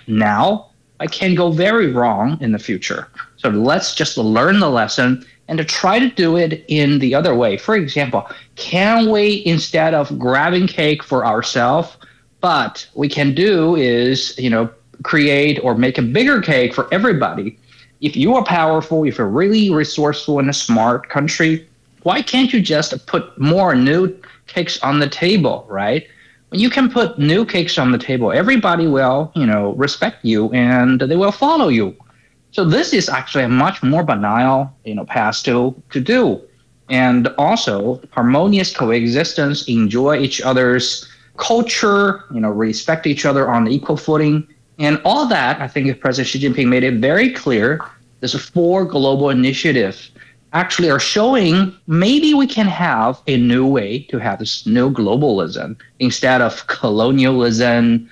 now, it can go very wrong in the future. So let's just learn the lesson and to try to do it in the other way. For example, can we, instead of grabbing cake for ourselves, but we can do is, create or make a bigger cake for everybody. If you are powerful, if you're really resourceful in a smart country, why can't you just put more new cakes on the table, right? When you can put new cakes on the table, everybody will, respect you and they will follow you. So this is actually a much more banal, path to do. And also harmonious coexistence, enjoy each other's culture, respect each other on equal footing. And all that, I think President Xi Jinping made it very clear. There's 4 global initiatives actually are showing maybe we can have a new way to have this new globalism instead of colonialism,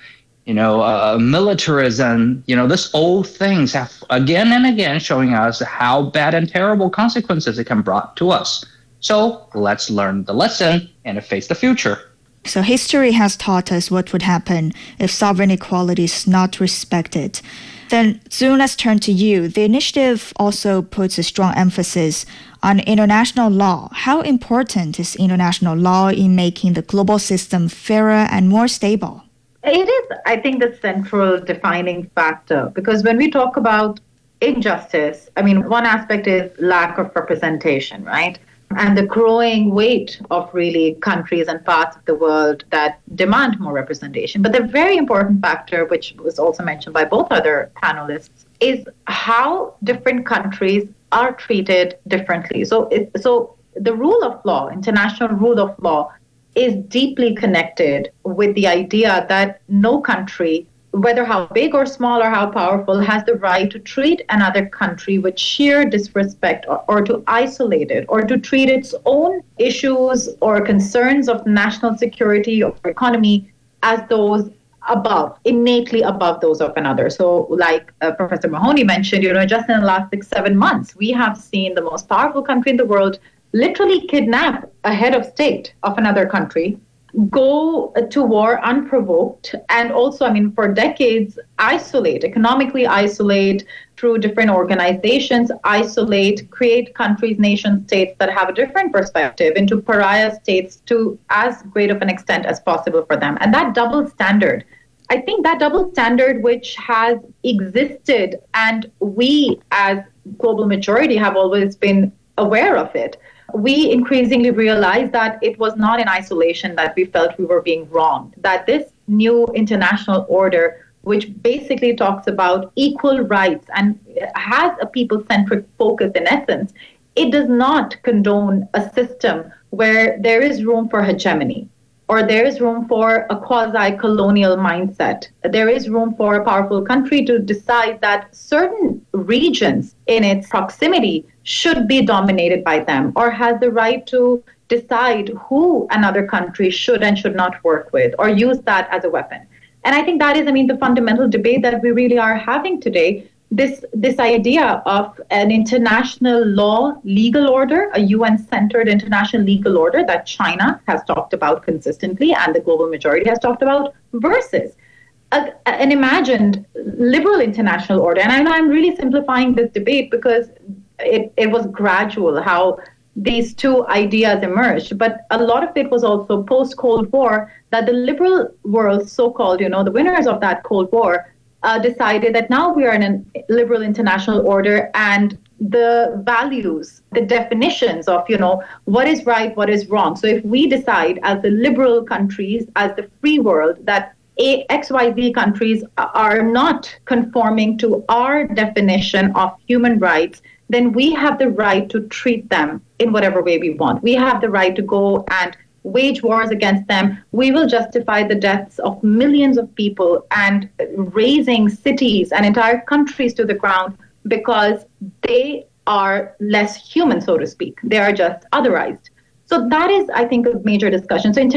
militarism. This old things have again and again showing us how bad and terrible consequences it can brought to us. So let's learn the lesson and face the future. So history has taught us what would happen if sovereign equality is not respected. Then, Zhu, let's turn to you. The initiative also puts a strong emphasis on international law. How important is international law in making the global system fairer and more stable? It is, I think, the central defining factor, because when we talk about injustice, one aspect is lack of representation, right? And the growing weight of really countries and parts of the world that demand more representation. But the very important factor, which was also mentioned by both other panelists, is how different countries are treated differently. So the rule of law, international rule of law, is deeply connected with the idea that no country, whether how big or small or how powerful, has the right to treat another country with sheer disrespect or to isolate it or to treat its own issues or concerns of national security or economy as those innately above those of another. So like Professor Mahoney mentioned, just in the last 6-7 months, we have seen the most powerful country in the world literally kidnap a head of state of another country, go to war unprovoked, and also, for decades, economically isolate through different organizations, create countries, nation states that have a different perspective into pariah states to as great of an extent as possible for them. And that double standard, I think that double standard which has existed, and we as global majority have always been aware of it, we increasingly realized that it was not in isolation that we felt we were being wronged, that this new international order, which basically talks about equal rights and has a people-centric focus in essence, it does not condone a system where there is room for hegemony, or there is room for a quasi-colonial mindset. There is room for a powerful country to decide that certain regions in its proximity should be dominated by them, or has the right to decide who another country should and should not work with, or use that as a weapon. And I think that is, the fundamental debate that we really are having today. This idea of an international law legal order, a UN-centered international legal order that China has talked about consistently and the global majority has talked about, versus an imagined liberal international order. And I know I'm really simplifying this debate because it was gradual how these two ideas emerged, but a lot of it was also post-Cold War that the liberal world, so-called, the winners of that Cold War, decided that now we are in a liberal international order, and the values, the definitions of, what is right, what is wrong. So if we decide as the liberal countries, as the free world, that XYZ countries are not conforming to our definition of human rights, then we have the right to treat them in whatever way we want. We have the right to go and wage wars against them. We will justify the deaths of millions of people and razing cities and entire countries to the ground because they are less human, so to speak. They are just otherized. So that is, I think, a major discussion. So